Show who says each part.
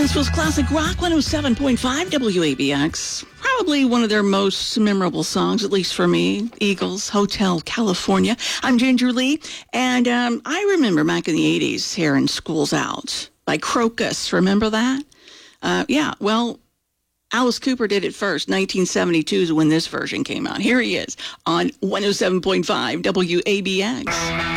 Speaker 1: Mansfield's Classic Rock 107.5 WABX. Probably one of their most memorable songs, at least for me, Eagles, Hotel California. I'm Ginger Lee, and I remember back in the 80s hearing School's Out by Crocus. Remember that? Well, Alice Cooper did it first. 1972 is when this version came out. Here he is on 107.5 WABX.